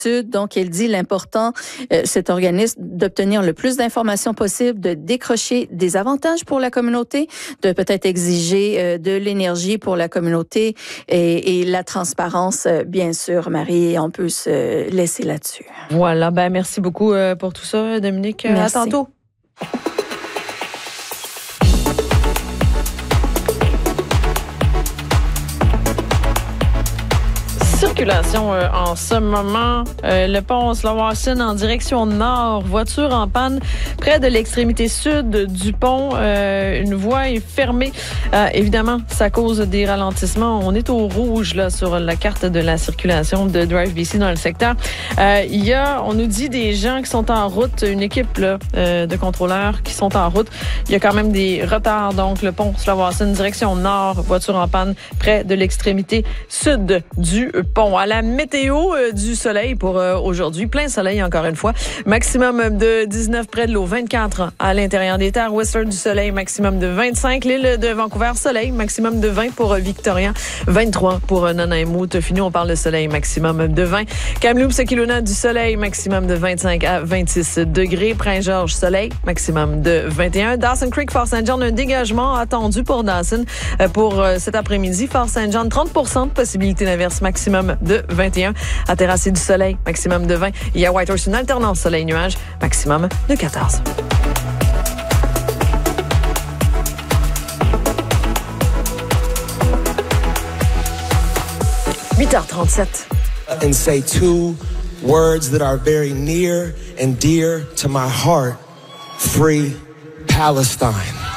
Donc, elle dit l'important, cet organisme, d'obtenir le plus d'informations possible, de décrocher des avantages pour la communauté, de peut-être exiger de l'énergie pour la communauté et la transparence, bien sûr, Marie, on peut se laisser là-dessus. Voilà, merci beaucoup pour tout ça, Dominique. Merci. À tantôt. Circulation en ce moment. Le pont Slawson en direction nord. Voiture en panne près de l'extrémité sud du pont. Une voie est fermée. Évidemment, ça cause des ralentissements. On est au rouge là sur la carte de la circulation de Drive BC dans le secteur. Il y a, on nous dit, des gens qui sont en route, une équipe là, de contrôleurs qui sont en route. Il y a quand même des retards. Donc, le pont Slawson direction nord. Voiture en panne près de l'extrémité sud du pont. À la météo du soleil pour aujourd'hui. Plein soleil encore une fois. Maximum de 19 près de l'eau, 24 à l'intérieur des terres. Whistler du soleil, maximum de 25. L'île de Vancouver, soleil, maximum de 20 pour Victoria. 23 pour Nanaimo. Fini, on parle de soleil, maximum de 20. Kamloops, Kelowna du soleil, maximum de 25 à 26 degrés. Prince-Georges, soleil, maximum de 21. Dawson Creek, Fort St. John, un dégagement attendu pour Dawson pour cet après-midi. Fort St. John, 30% de possibilité d'averse, maximum de 21. À Terrassier du soleil, maximum de 20. Et à Whitehorse, une alternance soleil-nuage, maximum de 14. « 8h37. And say two words that are very near and dear to my heart. Free Palestine.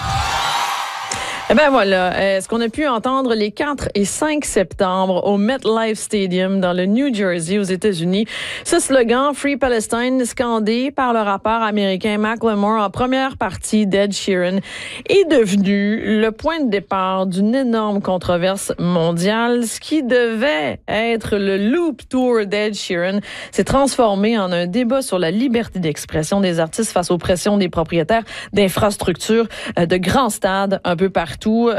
Voilà, ce qu'on a pu entendre les 4 et 5 septembre au MetLife Stadium dans le New Jersey aux États-Unis. Ce slogan Free Palestine, scandé par le rappeur américain Macklemore en première partie d'Ed Sheeran, est devenu le point de départ d'une énorme controverse mondiale. Ce qui devait être le Loop Tour d'Ed Sheeran s'est transformé en un débat sur la liberté d'expression des artistes face aux pressions des propriétaires d'infrastructures, de grands stades un peu partout.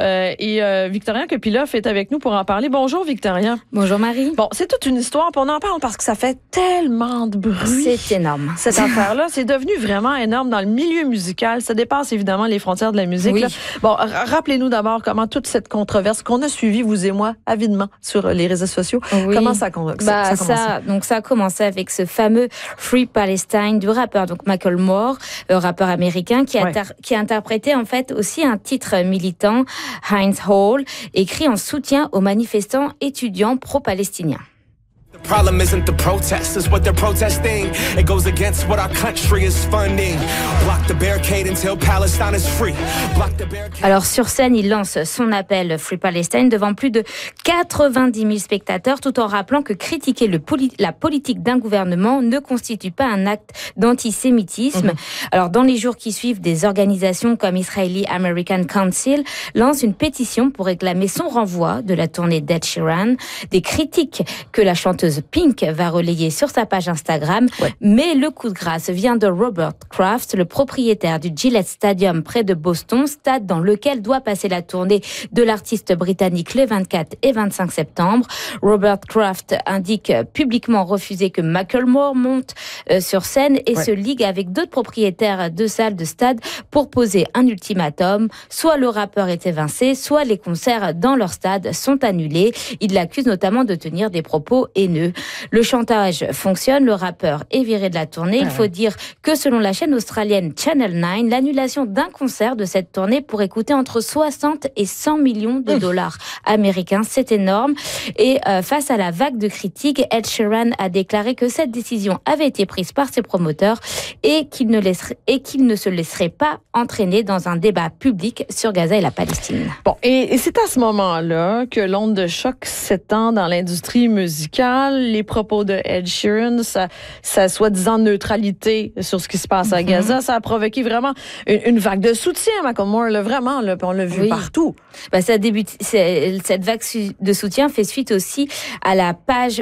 Victoria Kopylov est avec nous pour en parler. Bonjour, Victoria. Bonjour, Marie. Bon, c'est toute une histoire, puis on en parle parce que ça fait tellement de bruit. C'est énorme. Cette affaire-là, c'est devenu vraiment énorme dans le milieu musical. Ça dépasse évidemment les frontières de la musique. Oui. Là. Bon, rappelez-nous d'abord comment toute cette controverse qu'on a suivie, vous et moi, avidement, sur les réseaux sociaux, comment ça a commencé? Ça a commencé avec ce fameux Free Palestine du rappeur, donc Macklemore, rappeur américain, qui a interprété en fait aussi un titre militant, Heinz Hall, écrit en soutien aux manifestants étudiants pro-palestiniens. The problem isn't the protest, it's what they're protesting. It goes against what our country is funding. Block the barricade until Palestine is free. Block the barricade. Alors sur scène, il lance son appel Free Palestine devant plus de 90 000 spectateurs, tout en rappelant que critiquer la politique d'un gouvernement ne constitue pas un acte d'antisémitisme. Alors dans les jours qui suivent, des organisations comme Israeli American Council lancent une pétition pour réclamer son renvoi de la tournée d'Ed Sheeran. Des critiques que la chanteuse Pink va relayer sur sa page Instagram. Mais le coup de grâce vient de Robert Kraft, le propriétaire du Gillette Stadium près de Boston, stade dans lequel doit passer la tournée de l'artiste britannique les 24 et 25 septembre. Robert Kraft indique publiquement refuser que Macklemore monte sur scène et se ligue avec d'autres propriétaires de salles de stade pour poser un ultimatum. Soit le rappeur est évincé, soit les concerts dans leur stade sont annulés. Il l'accuse notamment de tenir des propos haineux. Le chantage fonctionne, le rappeur est viré de la tournée. Il faut dire que selon la chaîne australienne Channel 9, l'annulation d'un concert de cette tournée pourrait coûter entre 60 et 100 millions de dollars américains. C'est énorme. Et face à la vague de critiques, Ed Sheeran a déclaré que cette décision avait été prise par ses promoteurs et qu'il ne se laisserait pas entraîner dans un débat public sur Gaza et la Palestine. Bon, et c'est à ce moment-là que l'onde de choc s'étend dans l'industrie musicale. Les propos de Ed Sheeran, sa soi-disant neutralité sur ce qui se passe à Gaza, ça a provoqué vraiment une vague de soutien à Macklemore, là, vraiment, là, on l'a vu partout. Cette vague de soutien fait suite aussi à la page,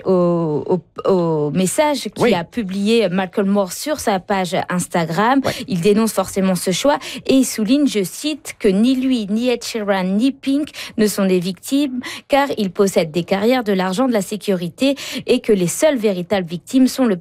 au message qu'il a publié Macklemore sur sa page Instagram. Il dénonce forcément ce choix et il souligne, je cite, que ni lui, ni Ed Sheeran, ni Pink ne sont des victimes car ils possèdent des carrières, de l'argent, de la sécurité et que les seules véritables victimes sont le